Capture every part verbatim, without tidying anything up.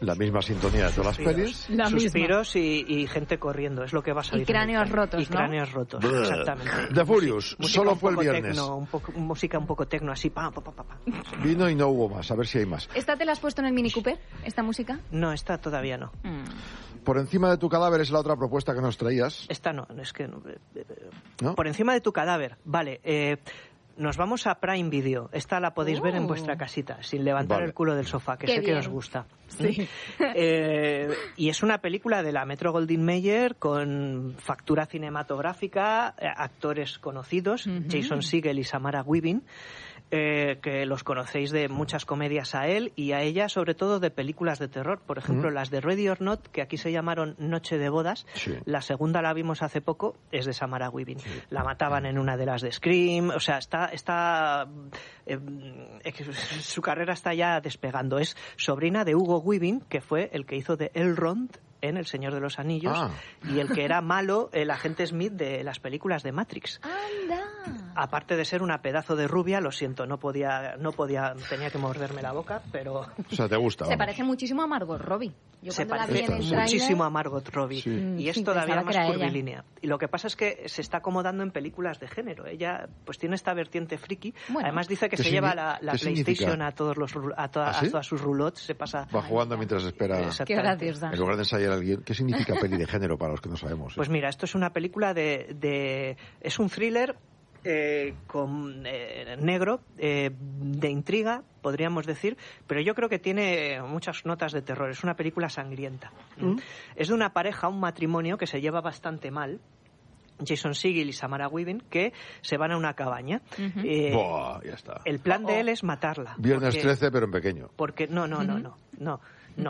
La misma sintonía de todas Suspiros. las pelis. La Suspiros y, y gente corriendo, es lo que va a salir. Y cráneos rotos, Y ¿no? cráneos rotos, Bleh. exactamente. The Furious, Música solo un fue el poco viernes. tecno, un poco, música un poco tecno, así, pam, pam, pam, pam. Vino y no hubo más, a ver si hay más. ¿Esta te la has puesto en el Mini Cooper, esta música? No, esta todavía no. Mm. Por encima de tu cadáver es la otra propuesta que nos traías, Esta no, es que... no, eh, eh, ¿no? Por encima de tu cadáver, vale. Eh, nos vamos a Prime Video. Esta la podéis Uh. ver en vuestra casita, sin levantar Vale. el culo del sofá, que Qué sé que bien. os gusta. Sí. Eh, y es una película de la Metro Goldwyn Mayer con factura cinematográfica, eh, actores conocidos, Ujú. Jason Segel y Samara Weaving, eh, que los conocéis de muchas comedias a él y a ella, sobre todo de películas de terror. Por ejemplo, Mm. las de Ready or Not, que aquí se llamaron Noche de Bodas. Sí. La segunda la vimos hace poco, es de Samara Weaving. La mataban en una de las de Scream. O sea, está... está eh, eh, su carrera está ya despegando. Es sobrina de Hugo Weaving, que fue el que hizo de Elrond en El Señor de los Anillos Ah. y el que era malo, el agente Smith de las películas de Matrix. ¡Anda! Aparte de ser una pedazo de rubia, lo siento, no podía, no podía, tenía que morderme la boca, pero O sea, te gusta. Se vamos. parece muchísimo a Margot Robbie. Yo se cuando la vi parece en el tráiler- muchísimo a Margot Robbie. Sí. Y es Sí, todavía pensaba más que era ella. curvilínea. Y lo que pasa es que se está acomodando en películas de género. Ella pues tiene esta vertiente friki. Bueno. Además dice que ¿Qué se signi- lleva la, la qué PlayStation significa? a todos los ru- a, toda- ¿Ah, sí? a todas sus roulottes, se pasa. Va jugando mientras espera. Exacto. Qué graciosa. En lugar de ensayar a alguien. ¿Qué significa peli de género para los que no sabemos? eh? Pues mira, esto es una película de, de es un thriller eh, con eh, negro, eh, de intriga, podríamos decir, pero yo creo que tiene muchas notas de terror. Es una película sangrienta. ¿Mm? Es de una pareja, un matrimonio que se lleva bastante mal. Jason Segel y Samara Weaving, que se van a una cabaña. Ujú. Eh, Buah, ya está. el plan Oh, de oh. él es matarla. Viernes porque- trece, pero en pequeño. Porque no, no, no, no, no, no.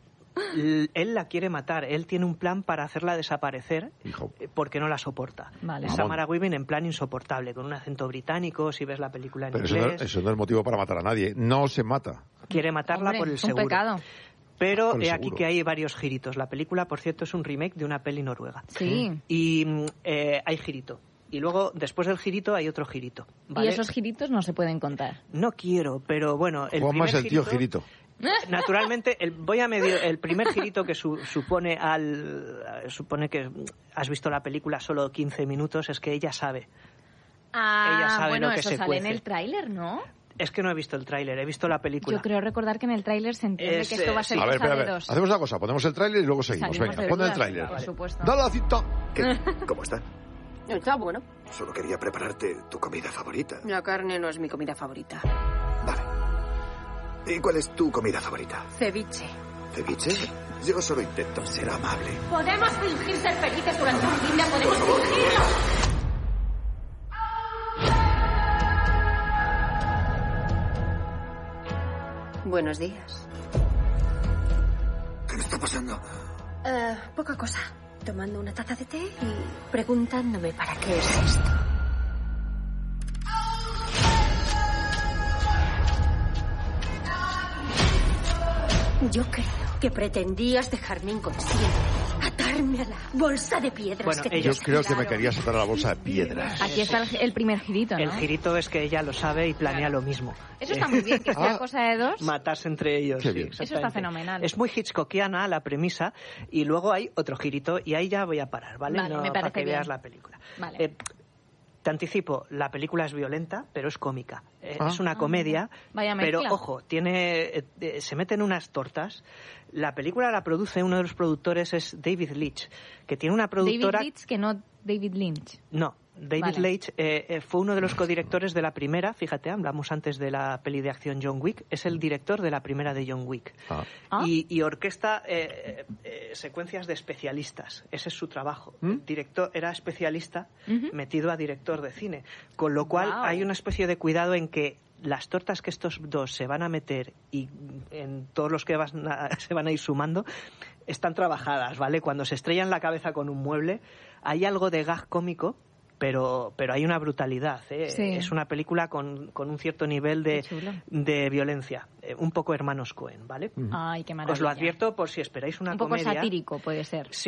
L- Él la quiere matar. Él tiene un plan para hacerla desaparecer Hijo. eh, porque no la soporta. Vale. Es Mamón. Samara Weaving en plan insoportable, con un acento británico, si ves la película en Pero eso no, inglés. eso no es motivo para matar a nadie. No se mata. Quiere matarla Hombre, por el es un seguro. pecado. Pero Por el he aquí seguro. que hay varios giritos. La película, por cierto, es un remake de una peli noruega. Sí. Y mm, eh, hay girito. Y luego, después del girito, hay otro girito. ¿vale? Y esos giritos no se pueden contar. No quiero, pero bueno... El Juanma es primer el tío Girito. Naturalmente, el, voy a medio, el primer girito que su- supone al supone que has visto la película solo quince minutos es que ella sabe. Ah, Ella sabe bueno, lo que eso se sale en cuece. el tráiler, ¿no? Es que no he visto el tráiler, he visto la película. Yo creo recordar que en el tráiler se entiende Es, que esto va a ser eh, A ver, cosa espera, a de ver. dos. Hacemos una cosa. Ponemos el tráiler y luego seguimos. Salimos Venga, de pon el dudas, tráiler. por supuesto. Dale la cinta. ¿Qué? ¿Cómo está? Está bueno. Solo quería prepararte tu comida favorita. La carne no es mi comida favorita. Vale. ¿Y cuál es tu comida favorita? Ceviche. ¿Ceviche? Yo solo intento ser amable. Podemos fingir ser felices durante un día, podemos fingirlo. Buenos días. ¿Qué me está pasando? Eh, poca cosa. Tomando una taza de té y preguntándome para qué es esto. Yo creo que pretendías dejarme inconsciente, atarme a la bolsa de piedras Bueno, que ella- Yo tienes creo que me claro. querías atar a la bolsa de piedras. Aquí está el, el primer girito, ¿no? El girito es que ella lo sabe y planea lo mismo. Eso está muy bien, que sea Ah. cosa de dos. Matarse entre ellos. Qué sí, bien. Eso está exactamente. fenomenal. Es muy hitchcockiana la premisa y luego hay otro girito y ahí ya voy a parar, ¿vale? Vale, No, me para parece que bien. veas la película. Vale. Eh, te anticipo, la película es violenta, pero es cómica. Eh, Ah. Es una comedia, Vaya pero mezcla. ojo, tiene eh, eh, se meten unas tortas. La película la produce, uno de los productores es David Leitch, que tiene una productora... David Leitch, que no David Lynch. No, David Vale. Leitch eh, eh, fue uno de los codirectores de la primera, fíjate, hablamos antes de la peli de acción John Wick, es el director de la primera de John Wick. Ah. Ah. Y, y orquesta eh, eh, eh, secuencias de especialistas, ese es su trabajo. ¿Mm? El director era especialista Ujú. metido a director de cine, con lo cual Guau. hay una especie de cuidado en que las tortas que estos dos se van a meter y en todos los que van a- se van a ir sumando están trabajadas, ¿vale? Cuando se estrellan la cabeza con un mueble hay algo de gag cómico, pero, pero hay una brutalidad. ¿eh? Sí. Es una película con, con un cierto nivel de, Qué chulo. de violencia, eh, un poco hermanos Cohen, ¿vale? Ay, qué maravilla. Os lo advierto por si esperáis una Un poco comedia. satírico puede ser. Sí,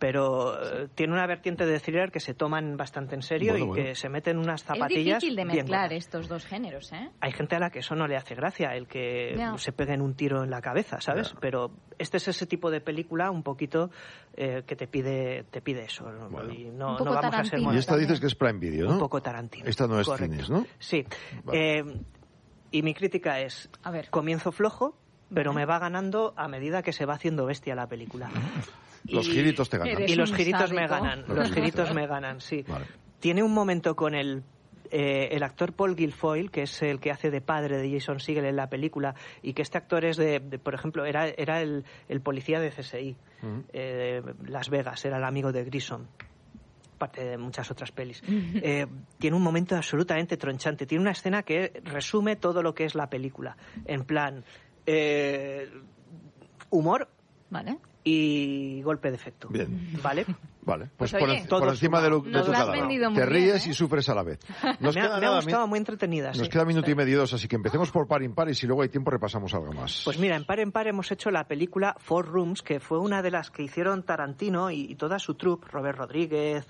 pero eh, tiene una vertiente de thriller que se toman bastante en serio Bueno, y bueno. que se meten unas Es zapatillas difícil de bien mezclar gordas. estos dos géneros, ¿eh? Hay gente a la que eso no le hace gracia, el que Ya. se peguen un tiro en la cabeza, ¿sabes? Ya. Pero este es ese tipo de película un poquito eh, que te pide te pide eso, ¿no? Bueno. Y no, Un poco no vamos a ser Tarantino. Y esta también. dices que es Prime Video, ¿no? un poco Tarantino. Esta no es Correcto. cines, ¿no? Sí. Vale. Eh, y mi crítica es, A ver. comienzo flojo, pero Vale. me va ganando a medida que se va haciendo bestia la película. Los Y- giritos te ganan. Eres Y los un giritos me sádico. ganan, Los los giritos giritos te me ganan. ganan, sí. Vale. Tiene un momento con el eh, el actor Paul Guilfoyle, que es el que hace de padre de Jason Segel en la película, y que este actor es de, de, por ejemplo, era, era el, el policía de C S I, Ujú. eh, de Las Vegas, era el amigo de Grissom, parte de muchas otras pelis. Eh, tiene un momento absolutamente tronchante, tiene una escena que resume todo lo que es la película, en plan eh, humor Vale. y golpe de efecto. Bien. ¿Vale? Vale, pues, Pues por, oye, en- todo por encima de, lo, de Nos tu lo has cada lado. vendido muy Te bien, ríes ¿eh? y sufres a la vez. Nos me queda ha, me ha nada, gustado, mi- muy entretenida. Nos sí. queda minuto y medio dos, así que empecemos por par impar y si luego hay tiempo repasamos algo más. Pues mira, en par en par hemos hecho la película Four Rooms, que fue una de las que hicieron Tarantino y, y toda su troupe, Robert Rodríguez,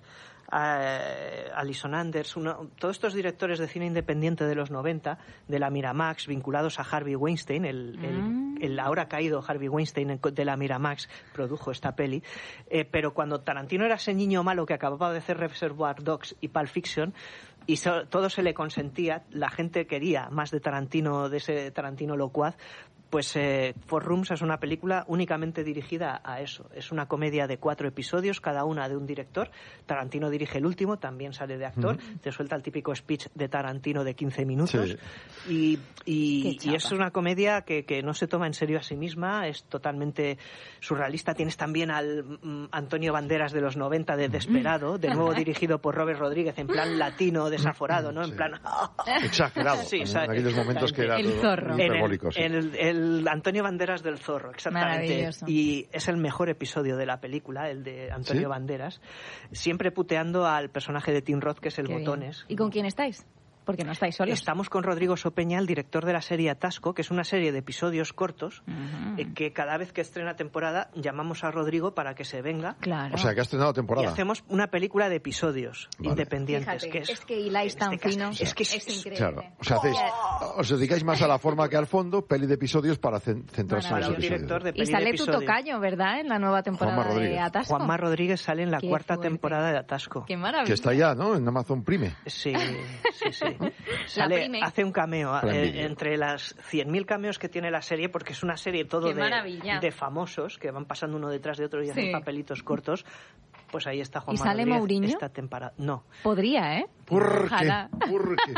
eh, Alison Anders, uno- todos estos directores de cine independiente de los noventa, de la Miramax, vinculados a Harvey Weinstein, el, el- Mm. el ahora caído Harvey Weinstein en- de la Miramax, produjo esta peli. Eh, pero cuando Tarantino era ese niño malo que acababa de hacer Reservoir Dogs y Pulp Fiction, y so- todo se le consentía, la gente quería más de Tarantino, de ese Tarantino locuaz, pues eh, Four Rooms es una película únicamente dirigida a eso. Es una comedia de cuatro episodios, cada una de un director. Tarantino dirige el último, también sale de actor. Ujú. Te suelta el típico speech de Tarantino de quince minutos. Sí. Y, y- Qué y es chapa. una comedia que, que no se toma en serio a sí misma, es totalmente surrealista. Tienes también al mm, Antonio Banderas de los noventa de Desperado, de nuevo dirigido por Robert Rodríguez, en plan latino, desaforado, ¿no? En Sí. plan... Exagerado. Sí, en, sa- aquellos momentos que era El todo zorro. En el, hiperbólico, sí. en el- el Antonio Banderas del Zorro, exactamente. Maravilloso. Y es el mejor episodio de la película, el de Antonio ¿Sí? Banderas, siempre puteando al personaje de Tim Roth, que es el Qué bien. Botones. ¿Y con quién estáis? Porque no estáis solos. Estamos con Rodrigo Sopeña, el director de la serie Atasco, que es una serie de episodios cortos, Ujú. eh, que cada vez que estrena temporada llamamos a Rodrigo para que se venga Claro. O sea, que has estrenado y temporada. hacemos una película de episodios Vale. independientes. Fíjate, que es, es que hiláis en tan este caso, fino. es que Es es- increíble. Claro. O sea, hacéis, os dedicáis más a la forma que al fondo, peli de episodios para cen- centrarse en los para un Maravilloso. episodios. director de Y peli de sale tu episodios. tocayo, ¿verdad? En la nueva temporada Juanma Rodríguez. de Atasco. Juanma Rodríguez sale en la Qué cuarta fuerte. temporada de Atasco. Qué maravilla. Que está ya, ¿no? En Amazon Prime. Sí, sí, sí. Sale, Prime. hace un cameo Prime eh, Video. entre las cien mil cameos que tiene la serie, porque es una serie todo Qué de, maravilla. de famosos que van pasando uno detrás de otro y hacen Sí. papelitos cortos. Pues ahí está Juan ¿Y sale Rodríguez Mourinho? esta temporada. No. Podría, ¿eh? ¿Por qué? Ojalá. ¿Por qué?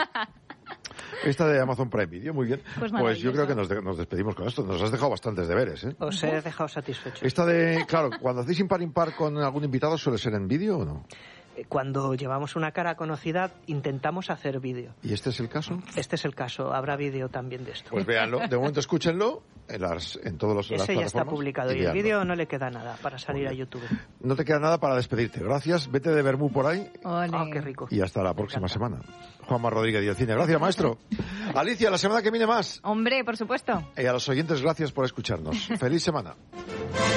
Esta de Amazon Prime Video, muy bien. Pues Pues, yo maravilloso. creo que nos, de- nos despedimos con esto. Nos has dejado bastantes deberes, ¿eh? Os he dejado satisfecho. Esta de, claro, cuando hacéis impar impar con algún invitado, ¿suele ser en vídeo o no? Eh, Cuando llevamos una cara conocida, intentamos hacer vídeo. ¿Y este es el caso? Este es el caso. Habrá vídeo también de esto. Pues véanlo. De momento escúchenlo en, las, en todos los las Ese ya está plataformas publicado y el véanlo. vídeo no le queda nada para salir a YouTube. No te queda nada para despedirte. Gracias. Vete de Bermú por ahí Ole. Ah, qué rico. y hasta la próxima semana. Juanma Rodríguez y el cine. Gracias, maestro. Alicia, la semana que viene más. Hombre, por supuesto. Y a los oyentes, gracias por escucharnos. Feliz semana.